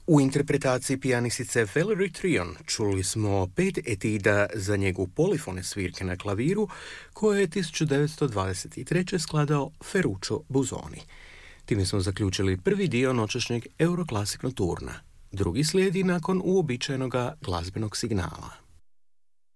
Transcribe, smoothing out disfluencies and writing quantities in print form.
U interpretaciji pijanisice Valerie Trion čuli smo 5 etida za njegu polifone svirke na klaviru koje je 1923. skladao Ferruccio Busoni. Time smo zaključili prvi dio noćašnjeg Euroclassic Nocturna. Drugi slijedi nakon uobičajenoga glazbenog signala.